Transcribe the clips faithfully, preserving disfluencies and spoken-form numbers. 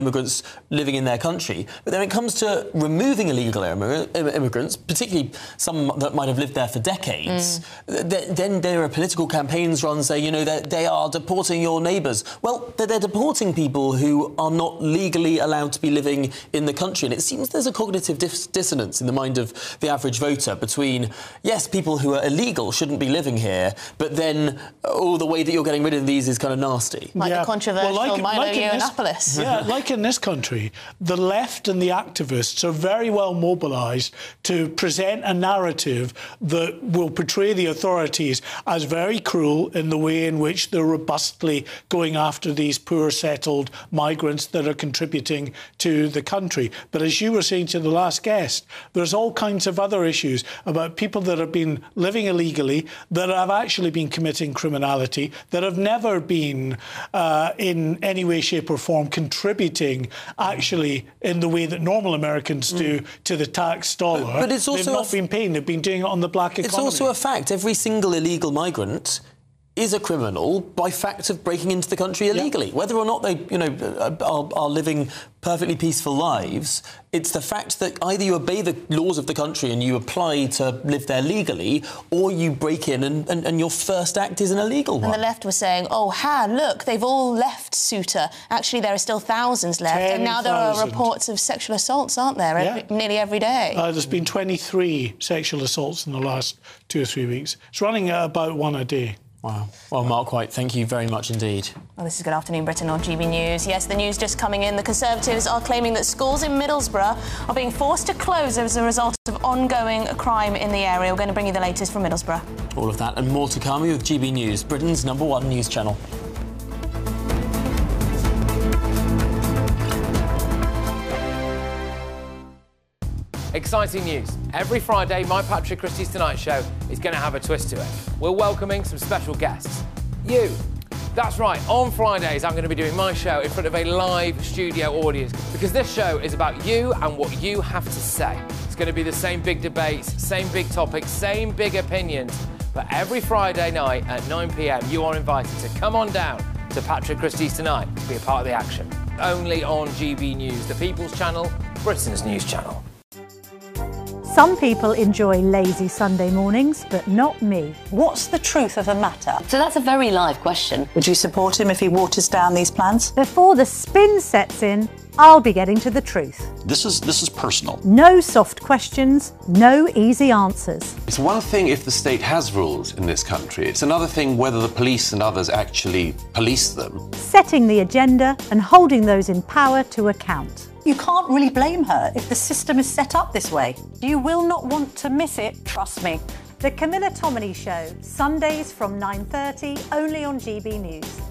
immigrants living in their country. But then it comes to removing illegal immigrants, particularly some that might have lived there for decades, mm. th then there are political campaigns run saying, you know, they are deporting your neighbours. Well, they're, they're deporting people who are not legally allowed to be living in the country. And it seems there's a cognitive dis dissonance in the mind of the average voter between, yes, people who are illegal shouldn't be living here, but then, oh, the way that you're getting rid of these is kind of nasty. Like yeah. the controversial well, like, Milo like Yiannopoulos. Yeah, like in this country, the left and the activists are very well mobilised to present a narrative that will portray the authorities as very cruel in the way in which they're robustly going after these poor settled migrants that are contributing to the country. But as you were saying to the last guest, there's all kinds of other issues about people that have been living illegally, that have actually been committing criminality, that have never been uh, in any way, shape or form contributing actually in the way that normal Americans do mm. to the tax dollar. But, but it's also they've not been paying, they've been doing it on the black economy. It's also a fact. Every single illegal migrant is a criminal by fact of breaking into the country illegally. Yeah. Whether or not they, you know, are, are living perfectly peaceful lives, it's the fact that either you obey the laws of the country and you apply to live there legally, or you break in and, and, and your first act is an illegal one. And the left was saying, oh, ha, look, they've all left Ceuta. Actually, there are still thousands left. ten, and now there are reports of sexual assaults, aren't there, yeah. every, nearly every day? Uh, there's been twenty-three sexual assaults in the last two or three weeks. It's running at about one a day. Wow. Well, Mark White, thank you very much indeed. Well, this is Good Afternoon Britain on G B News. Yes, the news just coming in. The Conservatives are claiming that schools in Middlesbrough are being forced to close as a result of ongoing crime in the area. We're going to bring you the latest from Middlesbrough. All of that and more to come with G B News, Britain's number one news channel. Exciting news. Every Friday, my Patrick Christie's Tonight Show is going to have a twist to it. We're welcoming some special guests. You. That's right, on Fridays I'm going to be doing my show in front of a live studio audience because this show is about you and what you have to say. It's going to be the same big debates, same big topics, same big opinions. But every Friday night at nine p m you are invited to come on down to Patrick Christie's Tonight to be a part of the action. Only on G B News, the People's Channel, Britain's news channel. Some people enjoy lazy Sunday mornings, but not me. What's the truth of the matter? So that's a very live question. Would you support him if he waters down these plans? Before the spin sets in, I'll be getting to the truth. This is this is personal. No soft questions, no easy answers. It's one thing if the state has rules in this country. It's another thing whether the police and others actually police them. Setting the agenda and holding those in power to account. You can't really blame her if the system is set up this way. You will not want to miss it, trust me. The Camilla Tominey Show, Sundays from nine thirty, only on G B News.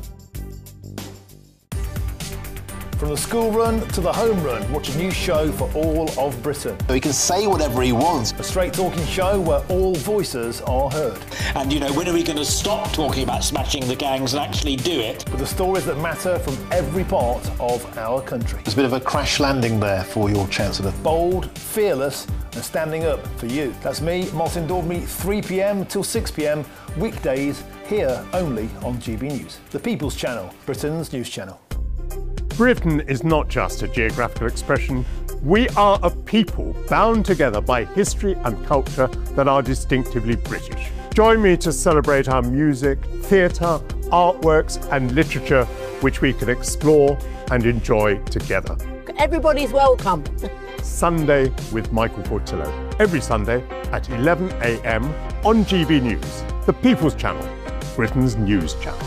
From the school run to the home run, watch a new show for all of Britain. He can say whatever he wants. A straight talking show where all voices are heard. And, you know, when are we going to stop talking about smashing the gangs and actually do it? With the stories that matter from every part of our country. There's a bit of a crash landing there for your Chancellor. Bold, fearless and standing up for you. That's me, Martin Daubney, three p m till six p m, weekdays, here only on G B News. The People's Channel, Britain's news channel. Britain is not just a geographical expression. We are a people bound together by history and culture that are distinctively British. Join me to celebrate our music, theatre, artworks and literature, which we can explore and enjoy together. Everybody's welcome. Sunday with Michael Portillo. Every Sunday at eleven a m on G B News, the People's Channel, Britain's news channel.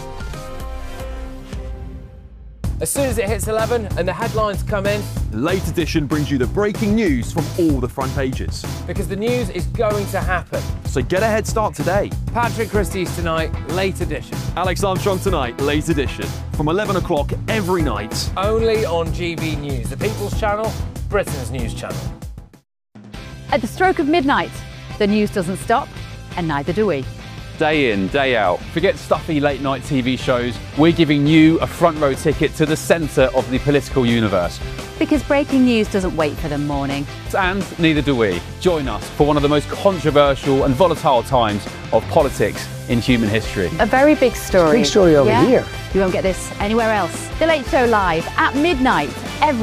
As soon as it hits eleven and the headlines come in, Late Edition brings you the breaking news from all the front pages. Because the news is going to happen. So get a head start today. Patrick Christie's Tonight, Late Edition. Alex Armstrong Tonight, Late Edition. From eleven o'clock every night. Only on G B News, the People's Channel, Britain's news channel. At the stroke of midnight, the news doesn't stop, and neither do we. Day in, day out. Forget stuffy late night T V shows. We're giving you a front row ticket to the centre of the political universe. Because breaking news doesn't wait for the morning. And neither do we. Join us for one of the most controversial and volatile times of politics in human history. A very big story. Big story over yeah? here. You won't get this anywhere else. The Late Show Live at midnight every